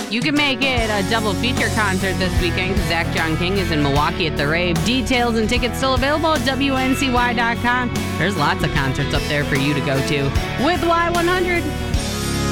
You can make it a double feature concert this weekend because Zach John King is in Milwaukee at the Rave. Details and tickets still available at WNCY.com. There's lots of concerts up there for you to go to with Y100.